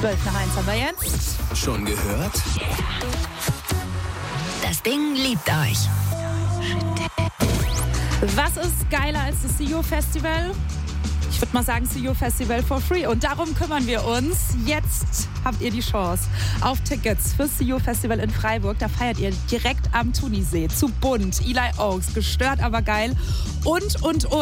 12 nach 1 haben wir jetzt. Schon gehört? Das Ding liebt euch. Was ist geiler als das See You Festival? Ich würde mal sagen, See You Festival for free. Und darum kümmern wir uns. Jetzt habt ihr die Chance auf Tickets für See You Festival in Freiburg. Da feiert ihr direkt am Thunisee. Zu bunt, Eli Oaks, gestört, aber geil. Und,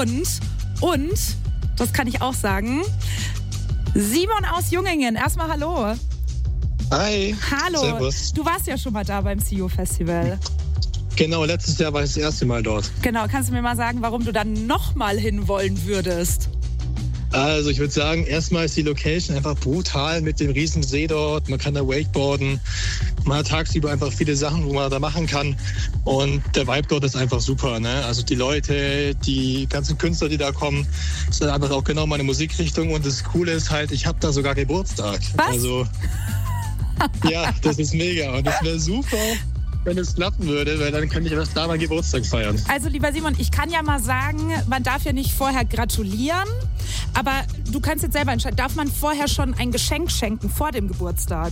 das kann ich auch sagen, Simon aus Jungingen. Erstmal hallo. Hi. Hallo. Servus. Du warst ja schon mal da beim See You Festival. Genau, letztes Jahr war ich das erste Mal dort. Genau, kannst du mir mal sagen, warum du dann nochmal hinwollen würdest? Also ich würde sagen, erstmal ist die Location einfach brutal mit dem riesen See dort. Man kann da wakeboarden. Man hat tagsüber einfach viele Sachen, wo man da machen kann. Und der Vibe dort ist einfach super, ne? Also die Leute, die ganzen Künstler, die da kommen, ist einfach auch genau meine Musikrichtung. Und das Coole ist halt, ich habe da sogar Geburtstag. Was? Also ja, das ist mega. Und das wäre super, wenn es klappen würde, weil dann könnte ich erst da meinen Geburtstag feiern. Also lieber Simon, ich kann ja mal sagen, man darf ja nicht vorher gratulieren, aber du kannst jetzt selber entscheiden, darf man vorher schon ein Geschenk schenken vor dem Geburtstag?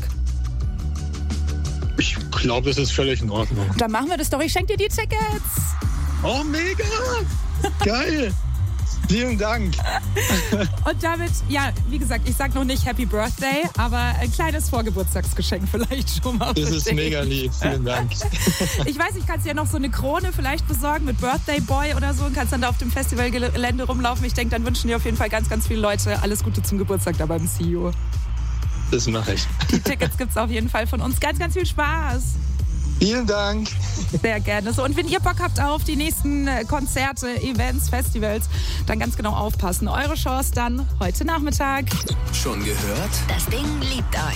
Ich glaube, das ist völlig in Ordnung. Dann machen wir das doch, ich schenke dir die Tickets. Oh, mega! Geil! Vielen Dank. Und damit, ja, wie gesagt, ich sag noch nicht Happy Birthday, aber ein kleines Vorgeburtstagsgeschenk vielleicht schon mal. Das ist mega lieb, vielen Dank. Ich weiß, ich kann dir noch so eine Krone vielleicht besorgen mit Birthday Boy oder so und kannst dann da auf dem Festivalgelände rumlaufen. Ich denke, dann wünschen dir auf jeden Fall ganz, ganz viele Leute alles Gute zum Geburtstag da beim See You. Das mache ich. Die Tickets gibt's auf jeden Fall von uns. Ganz, ganz viel Spaß. Vielen Dank. Sehr gerne. So, und wenn ihr Bock habt auf die nächsten Konzerte, Events, Festivals, dann ganz genau aufpassen. Eure Chance dann heute Nachmittag. Schon gehört? Das Ding liebt euch.